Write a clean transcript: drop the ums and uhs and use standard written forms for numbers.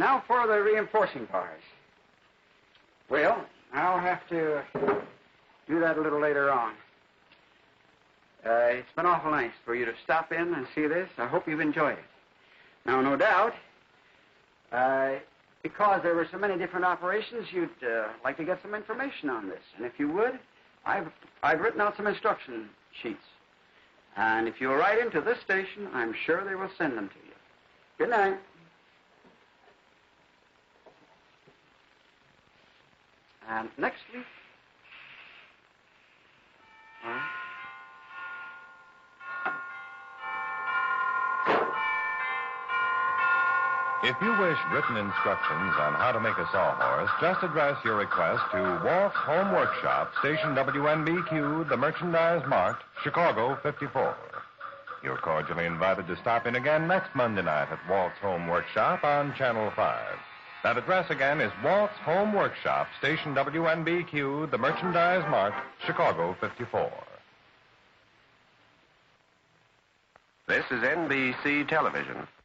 now for the reinforcing bars. Well, I'll have to do that a little later on. It's been awful nice for you to stop in and see this. I hope you've enjoyed it. Now, no doubt, because there were so many different operations, you'd like to get some information on this. And if you would, I've written out some instruction sheets. And if you'll write into this station, I'm sure they will send them to you. Good night. And next week... If you wish written instructions on how to make a sawhorse, just address your request to Walt's Home Workshop, Station WNBQ, the merchandise marked Chicago 54. You're cordially invited to stop in again next Monday night at Walt's Home Workshop on Channel 5. That address again is Walt's Home Workshop, Station WNBQ, the merchandise marked Chicago 54. This is NBC Television.